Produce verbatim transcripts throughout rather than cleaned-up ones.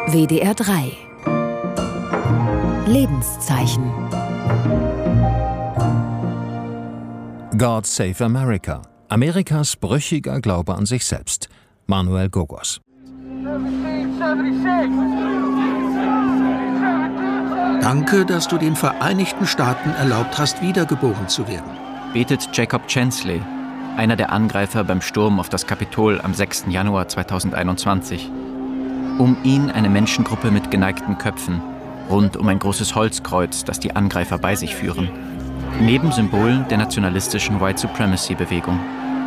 W D R drei Lebenszeichen. God Save America. Amerikas brüchiger Glaube an sich selbst. Manuel Gogos. Danke, dass du den Vereinigten Staaten erlaubt hast, wiedergeboren zu werden, betet Jacob Chansley, einer der Angreifer beim Sturm auf das Kapitol am sechsten Januar zweitausendeinundzwanzig. Um ihn eine Menschengruppe mit geneigten Köpfen, rund um ein großes Holzkreuz, das die Angreifer bei sich führen. Neben Symbolen der nationalistischen White Supremacy-Bewegung.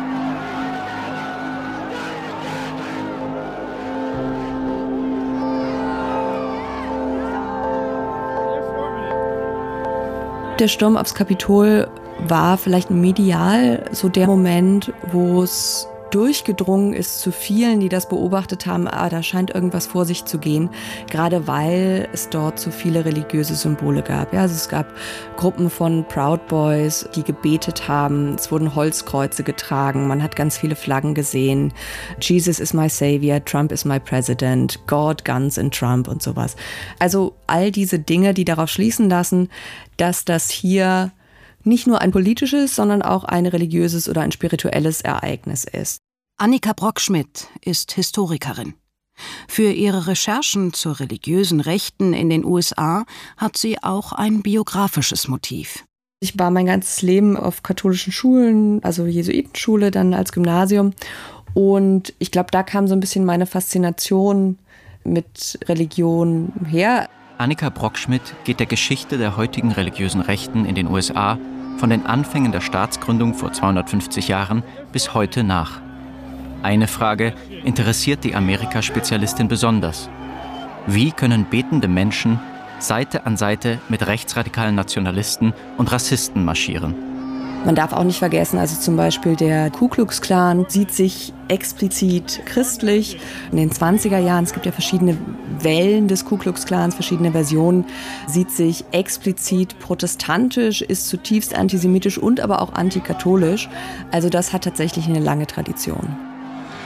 Der Sturm aufs Kapitol war vielleicht medial so der Moment, wo es durchgedrungen ist zu vielen, die das beobachtet haben, ah, da scheint irgendwas vor sich zu gehen, gerade weil es dort so viele religiöse Symbole gab. Ja, also es gab Gruppen von Proud Boys, die gebetet haben, es wurden Holzkreuze getragen, man hat ganz viele Flaggen gesehen, Jesus is my savior, Trump is my president, God, Guns and Trump und sowas. Also all diese Dinge, die darauf schließen lassen, dass das hier nicht nur ein politisches, sondern auch ein religiöses oder ein spirituelles Ereignis ist. Annika Brockschmidt ist Historikerin. Für ihre Recherchen zur religiösen Rechten in den U S A hat sie auch ein biografisches Motiv. Ich war mein ganzes Leben auf katholischen Schulen, also Jesuitenschule, dann als Gymnasium. Und ich glaube, da kam so ein bisschen meine Faszination mit Religion her. Annika Brockschmidt geht der Geschichte der heutigen religiösen Rechten in den U S A von den Anfängen der Staatsgründung vor zweihundertfünfzig Jahren bis heute nach. Eine Frage interessiert die Amerika-Spezialistin besonders. Wie können betende Menschen Seite an Seite mit rechtsradikalen Nationalisten und Rassisten marschieren? Man darf auch nicht vergessen, also zum Beispiel der Ku Klux Klan sieht sich explizit christlich. In den zwanziger Jahren, es gibt ja verschiedene Wellen des Ku Klux Klans, verschiedene Versionen, sieht sich explizit protestantisch, ist zutiefst antisemitisch und aber auch antikatholisch. Also das hat tatsächlich eine lange Tradition.